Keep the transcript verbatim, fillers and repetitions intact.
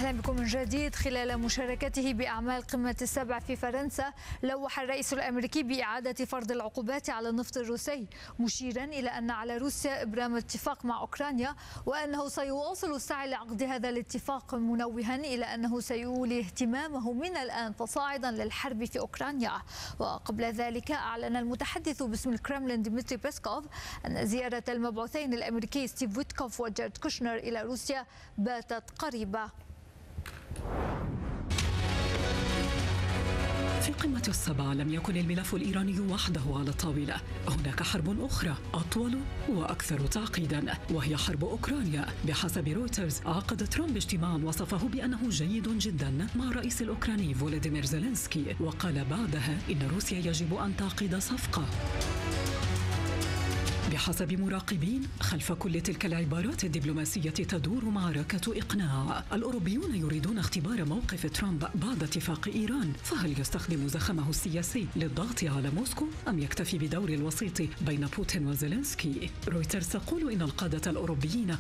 أهلا بكم من جديد. خلال مشاركته بأعمال قمة السبع في فرنسا، لوح الرئيس الأمريكي بإعادة فرض العقوبات على النفط الروسي، مشيرا إلى أن على روسيا إبرام اتفاق مع أوكرانيا وأنه سيواصل السعي لعقد هذا الاتفاق، منوها إلى أنه سيولي اهتمامه من الآن فصاعدا للحرب في أوكرانيا. وقبل ذلك أعلن المتحدث باسم الكرملين ديمتري بيسكوف أن زيارة المبعوثين الأمريكي ستيف ويتكوف وجارد كوشنر إلى روسيا باتت قريبة. في قمة السبع لم يكن الملف الإيراني وحده على الطاولة، هناك حرب أخرى أطول وأكثر تعقيدا، وهي حرب أوكرانيا. بحسب رويترز، عقد ترامب اجتماعا وصفه بأنه جيد جدا مع الرئيس الأوكراني فولوديمير زيلينسكي، وقال بعدها إن روسيا يجب أن تعقد صفقة. بحسب مراقبين، خلف كل تلك العبارات الدبلوماسية تدور معركة إقناع. الأوروبيون يريدون اختبار موقف ترامب بعد اتفاق إيران، فهل يستخدم زخمه السياسي للضغط على موسكو أم يكتفي بدور الوسيط بين بوتين وزيلينسكي؟ رويترز تقول إن القادة الأوروبيين